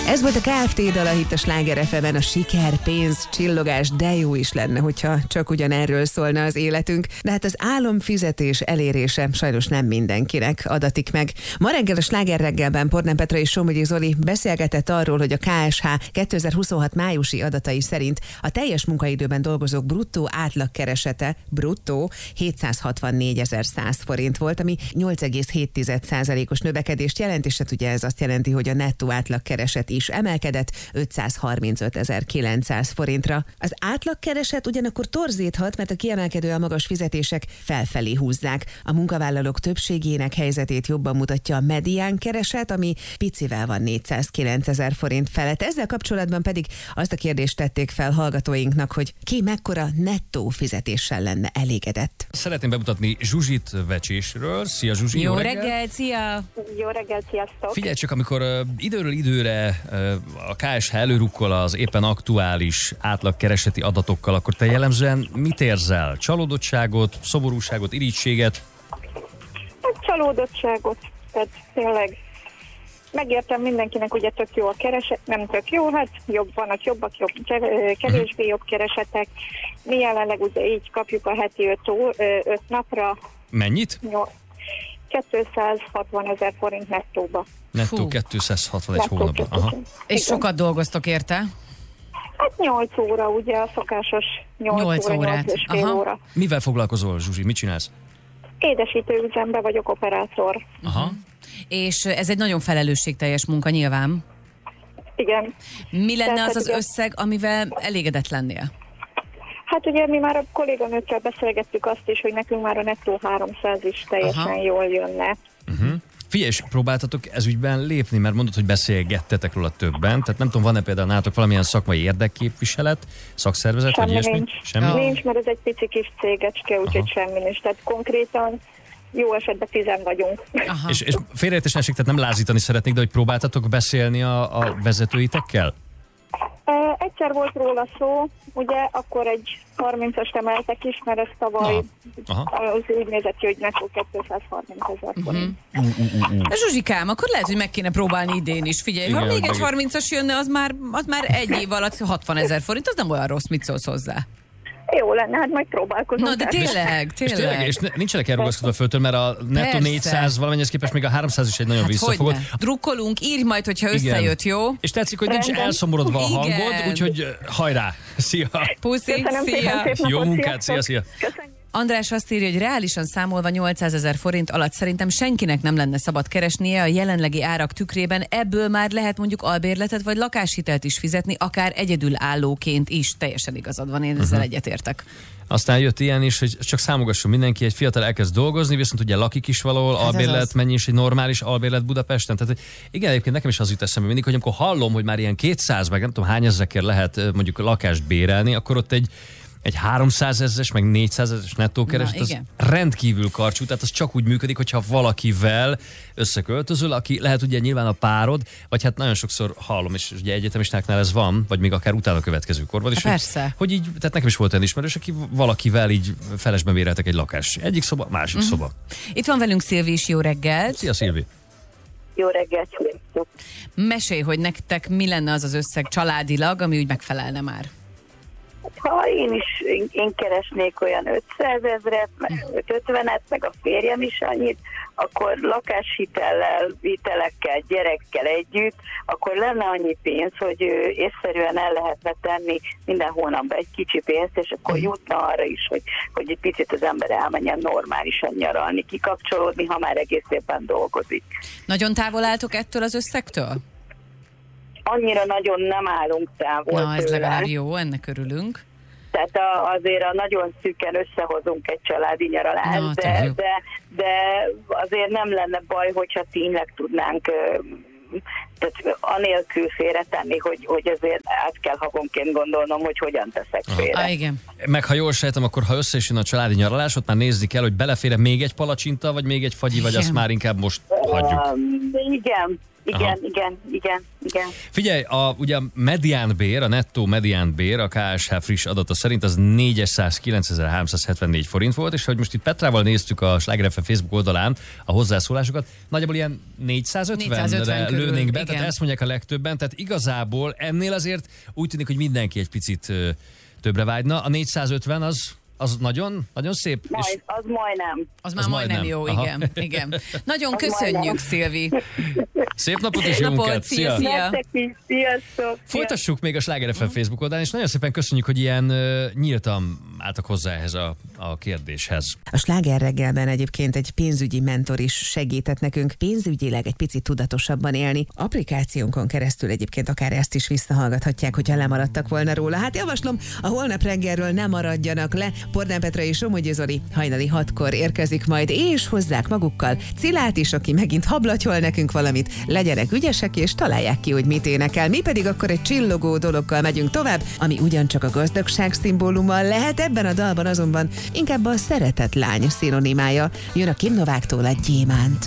Ez volt a Kft. Dala itt a Sláger FM-en, a siker, pénz, csillogás, de jó is lenne, hogyha csak ugyanerről szólna az életünk. De hát az álomfizetés elérése sajnos nem mindenkinek adatik meg. Ma reggel a Sláger reggelben Pornán Petra és Somogyi Zoli beszélgetett arról, hogy a KSH 2026 májusi adatai szerint a teljes munkaidőben dolgozók bruttó átlagkeresete, bruttó 764.100 forint volt, ami 8,7%-os növekedést jelent, és hát ugye ez azt jelenti, hogy a nettó átlagkereset is emelkedett 535.900 forintra. Az átlagkereset ugyanakkor torzíthat, mert a kiemelkedően magas fizetések felfelé húzzák. A munkavállalók többségének helyzetét jobban mutatja a medián kereset, ami picivel van 409.000 forint felett. Ezzel kapcsolatban pedig azt a kérdést tették fel hallgatóinknak, hogy ki mekkora nettó fizetéssel lenne elégedett. Szeretném bemutatni Zsuzsit Vecsésről. Szia Zsuzsi! Jó reggelt, szia! Jó reggelt, sziasztok! Figyelj csak, amikor időről időre a KSH előrukkol az éppen aktuális átlagkereseti adatokkal, akkor te jellemzően mit érzel? Csalódottságot, szomorúságot, irítséget? Hát csalódottságot, tehát tényleg megértem mindenkinek, ugye tök jó a kereset, nem tök jó, hát vannak jobbak, kevésbé jobb keresetek. Mi jelenleg ugye így kapjuk a heti 5 napra. Mennyit? 260.000 forint nettóba. Nettó 260 egy hónapban. Aha. És sokat dolgoztok érte? Hát 8 óra, ugye a szokásos 8 óra, 8,5 óra. Mivel foglalkozol, Zsuzsi? Mit csinálsz? Édesítőüzemben vagyok operátor. Aha. És ez egy nagyon felelősségteljes munka nyilván. Igen. Mi lenne Tehát, az összeg, amivel elégedett lennél? Hát ugye mi már a kolléganőkkel beszélgettük azt is, hogy nekünk már a nettó 300 is teljesen jól jönne. Figyelj, és próbáltatok ezügyben lépni, mert mondod, hogy beszélgettetek róla többen, tehát nem tudom, van-e például nálatok valamilyen szakmai érdekképviselet, szakszervezet, semmi vagy ilyesmi? Nincs. Semmi? Nincs, mert ez egy pici kis cégecske, úgyhogy semmi nincs. Tehát konkrétan jó esetben 10 vagyunk. És félreértés ne esik, tehát nem lázítani szeretnék, de hogy próbáltatok beszélni a vezetőitekkel? Egyszer volt róla szó, ugye, akkor egy 30-ast emeltek is, mert ez tavaly az úgy nézett ki, hogy nettó 230.000 forint. Zsuzsikám, akkor lehet, hogy meg kéne próbálni idén is. Figyelj, igen, ha még egy 30-as jönne, az már egy év alatt 60.000 forint, az nem olyan rossz, mit szólsz hozzá? Jó lenne, hát majd próbálkozunk. Na, de tényleg. És nincsenek elrugaszkodva a földtől, mert a nettó 400 valamennyihez képest még a 300 is egy nagyon visszafogott. Drukkolunk, írj majd, hogyha összejött, jó? És tetszik, hogy nincs elszomorodva a hangod, úgyhogy hajrá! Szia! Puszi, szia! Jó munkát, szia! Köszönjük. András azt írja, hogy reálisan számolva 800.000 forint alatt szerintem senkinek nem lenne szabad keresnie a jelenlegi árak tükrében, ebből már lehet mondjuk albérletet vagy lakáshitelt is fizetni, akár egyedülállóként is. Teljesen igazad van, én ezzel egyetértek. Aztán jött ilyen is, hogy csak számogasson mindenki, egy fiatal elkezd dolgozni, viszont ugye lakik is valahol, albérlet mennyi is, egy normális albérlet Budapesten. Tehát igen, egyébként nekem is az jut eszembe mindig, hogy amikor hallom, hogy már ilyen 200, meg nem tudom hány ezrekért lehet mondjuk lakást bérelni, akkor ott egy 300 ezeres, meg 400 ezeres nettó kereset, az rendkívül karcsú, tehát az csak úgy működik, hogyha valakivel összeköltözöl, aki lehet ugye nyilván a párod, vagy hát nagyon sokszor hallom, és ugye egyetemistáknál ez van, vagy még akár utána következő korban is. Persze. Hogy így, tehát nekem is volt olyan ismerős, aki valakivel így felesben béreltek egy lakás. Egyik szoba, másik szoba. Itt van velünk Szilvi is, jó reggelt. Szia Szilvi. Jó reggelt. Mesélj, hogy nektek mi lenne az az összeg családilag, ami úgy megfelelne már. Ha én keresnék olyan 500 000-et, 550-et, meg a férjem is annyit, akkor lakáshitellel, hitelekkel, gyerekkel együtt, akkor lenne annyi pénz, hogy észszerűen el lehetne tenni minden hónapban egy kicsi pénzt, és akkor jutna arra is, hogy egy picit az ember elmenjen normálisan nyaralni, kikapcsolódni, ha már egész évben dolgozik. Nagyon távol álltok ettől az összegtől? Annyira nagyon nem állunk távol. Na, ez legalább jó, ennek örülünk. Tehát azért nagyon szűken összehozunk egy családi nyaralást, de azért nem lenne baj, hogyha tényleg tudnánk tehát anélkül félretenni, hogy azért át kell havonként gondolnom, hogy hogyan teszek félre. Igen. Meg ha jól sejtem, akkor ha össze is jön a családi nyaralás, ott már nézni kell, hogy belefér még egy palacsinta, vagy még egy fagyi, vagy azt már inkább most hagyjuk. Igen. Figyelj, ugye a mediánbér, a nettó mediánbér, a KSH friss adata szerint az 409.374 forint volt, és hogy most itt Petrával néztük a Sláger FM Facebook oldalán a hozzászólásokat, nagyjából ilyen 450-re lőnénk be, tehát ezt mondják a legtöbben, tehát igazából ennél azért úgy tűnik, hogy mindenki egy picit többre vágyna. A 450 az nagyon, nagyon szép. Az majdnem. Az már majdnem jó, igen. Nagyon köszönjük, Szilvi. Szép napot és jó munkát. Szia. Sziasztok. Folytassuk még a Sláger FM Facebook oldalán, és nagyon szépen köszönjük, hogy ilyen nyíltan álltak hozzá ehhez a kérdéshez. A Sláger reggelben egyébként egy pénzügyi mentor is segített nekünk pénzügyileg egy picit tudatosabban élni. Applikációnkon keresztül egyébként akár ezt is visszahallgathatják, hogyha lemaradtak volna róla. Hát javaslom, a holnap reggelről ne maradjanak le. Pordán Petra és Somogyi Zoli hajnali 6-kor érkezik majd, és hozzák magukkal Cilát is, aki megint hablatyol nekünk valamit. Legyenek ügyesek, és találják ki, hogy mit énekel. Mi pedig akkor egy csillogó dologgal megyünk tovább, ami ugyancsak a gazdagság szimbóluma lehet, ebben a dalban azonban inkább a szeretett lány szinonimája. Jön a Kim Nováktól a Gyémánt.